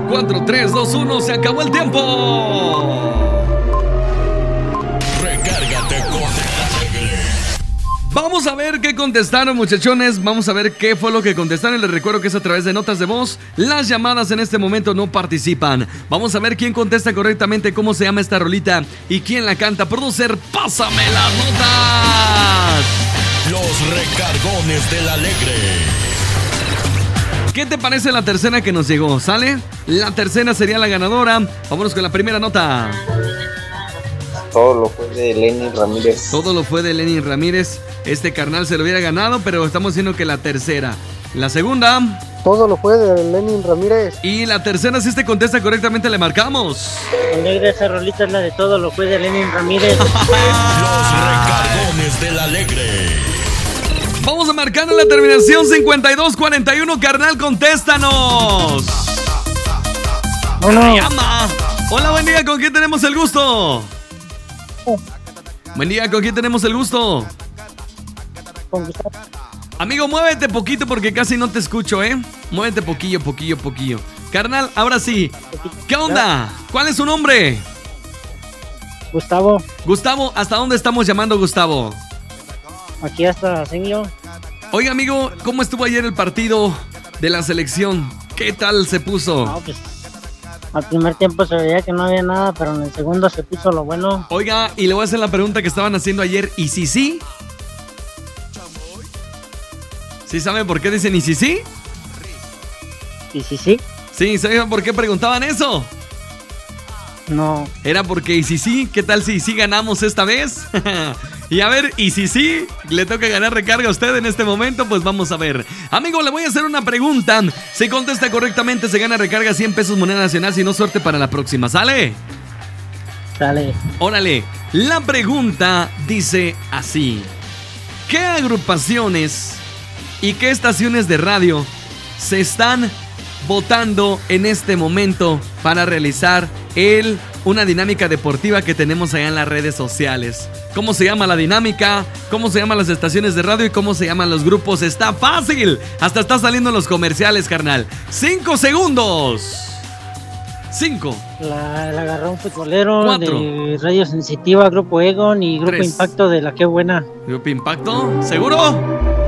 4, 3, 2, 1, se acabó el tiempo. Recárgate con el alegre. Vamos a ver qué contestaron, muchachones. Vamos a ver qué fue lo que contestaron. Les recuerdo que es a través de notas de voz. Las llamadas en este momento no participan. Vamos a ver quién contesta correctamente, cómo se llama esta rolita y quién la canta. Producer, pásame las notas. Los recargones del alegre. ¿Qué te parece la tercera que nos llegó? ¿Sale? La tercera sería la ganadora. Vámonos con la primera nota. Todo lo fue de Lenin Ramírez. Todo lo fue de Lenin Ramírez. Este carnal se lo hubiera ganado, pero estamos diciendo que la tercera. La segunda. Todo lo fue de Lenin Ramírez. Y la tercera, si este contesta correctamente, le marcamos. Alegre, esa rolita es la de Todo lo fue de Lenin Ramírez. Los recargones del alegre. Vamos a marcar en la terminación 5241, carnal, contéstanos. Bueno. Llama. Hola, buen día, ¿con quién tenemos el gusto? Buen día, ¿con quién tenemos el gusto? Amigo, muévete poquito porque casi no te escucho, ¿eh? Muévete poquillo. Carnal, ahora sí. ¿Qué onda? ¿Cuál es su nombre? Gustavo. Gustavo, ¿hasta dónde estamos llamando, Gustavo? Aquí hasta Senio. Oiga, amigo, ¿cómo estuvo ayer el partido de la selección? ¿Qué tal se puso? No, pues, al primer tiempo se veía que no había nada, pero en el segundo se puso lo bueno. Oiga, y le voy a hacer la pregunta que estaban haciendo ayer. ¿Y si sí? ¿Sí saben por qué dicen y si sí? ¿Y si sí? Sí, ¿saben por qué preguntaban eso? No. Era porque y si sí, ¿qué tal si sí ganamos esta vez? Y a ver, y si sí, le toca ganar recarga a usted en este momento, pues vamos a ver. Amigo, le voy a hacer una pregunta. Si contesta correctamente, se gana recarga 100 pesos moneda nacional, si no, suerte para la próxima. ¿Sale? Sale. Órale, la pregunta dice así. ¿Qué agrupaciones y qué estaciones de radio se están votando en este momento para realizar una dinámica deportiva que tenemos allá en las redes sociales? ¿Cómo se llama la dinámica? ¿Cómo se llaman las estaciones de radio? ¿Y cómo se llaman los grupos? Está fácil. Hasta está saliendo en los comerciales, carnal. 5 segundos. 5. El agarrón futbolero. 4. De Radio Sensitiva, Grupo Egon y Grupo 3. Impacto de La Qué Buena. ¿Grupo Impacto? ¿Seguro?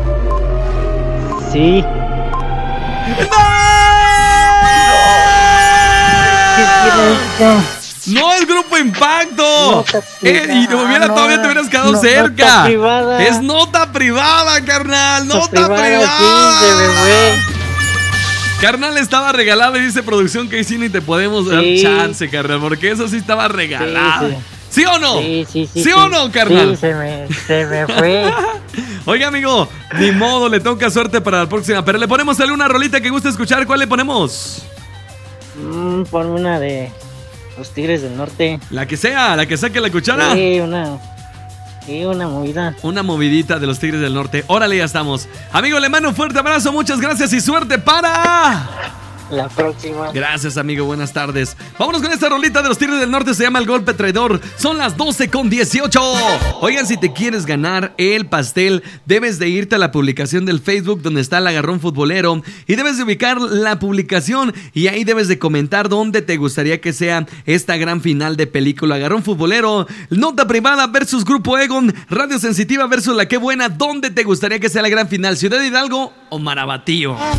Sí. ¡No es Grupo Impacto! Y todavía te hubieras quedado cerca. Nota privada. Es nota privada, carnal. Nota privada. Sí, de bebé. Carnal, estaba regalado y dice producción que ahí sí ni te podemos dar chance, carnal, porque eso sí estaba regalado. Sí. ¿Sí o no? Sí. ¿Sí o no, carnal? Sí, se me fue. Oiga, amigo, ni modo, le toca suerte para la próxima. Pero le ponemos una rolita que gusta escuchar. ¿Cuál le ponemos? Pon una de Los Tigres del Norte. La que sea que la cuchara. Sí, una movida. Una movidita de los Tigres del Norte. Órale, ya estamos. Amigo, le mando un fuerte abrazo, muchas gracias y suerte para la próxima. Gracias, amigo, buenas tardes. Vámonos con esta rolita de los Tigres del Norte, se llama El Golpe Traidor. Son las 12:18. Oigan, si te quieres ganar el pastel, debes de irte a la publicación del Facebook donde está el agarrón futbolero y debes de ubicar la publicación y ahí debes de comentar dónde te gustaría que sea esta gran final de película. Agarrón futbolero, nota privada versus Grupo Egon, Radio Sensitiva versus La Qué Buena. ¿Dónde te gustaría que sea la gran final? ¿Ciudad Hidalgo o Marabatío?